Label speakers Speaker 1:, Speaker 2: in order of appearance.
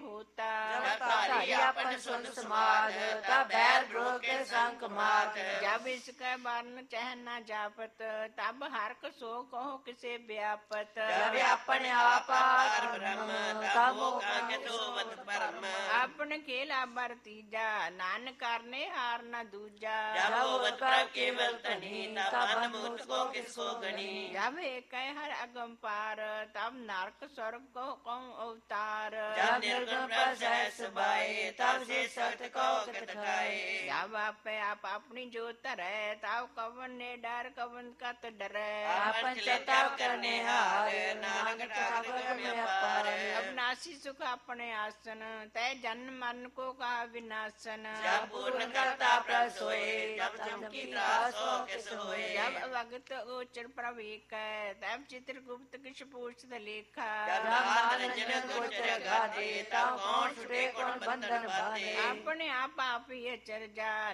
Speaker 1: होता।
Speaker 2: जब धारी अपन सुन समाज, तब बैर द्रोह के संग मात।
Speaker 1: जब इसके वर्ण चह न जापत, तब हर्क सो कहो किसे व्यापत।
Speaker 2: जब अपन आप ब्रह्म, तब
Speaker 1: अपन खेला बर तीजा, नानक करने हार न दूजा।
Speaker 2: जब प्रभ केवल तनी, तब मुक्त को किसको गनी।
Speaker 1: जब एक हर अगम पार, तब नरक स्वर्ग को कहूँ अवतार।
Speaker 2: जब निर्गुण पर सहस बाए, तब से सत्य को कत खाए।
Speaker 1: जब आप अपनी जोत रहे, तब कवन ने डर कवन कत डरे।
Speaker 2: अपन चताव करने हार, नानक ठाकुर में अपार।
Speaker 1: अविनाशी सुख अपने आसन, तय जन्म मन को कहा विनाशन।
Speaker 2: जब पूर्ण करता प्रभ सोए, जब चमकी त्रास हो किस होए।
Speaker 1: जब भगत गोचर प्रवेक, तब चित्रगुप्त किस पूछत लेखा।
Speaker 2: जब नारायण गोचर गादे, तब कौन छुटे कौन बंधन बांधे।
Speaker 1: अपने आप ही चर जा,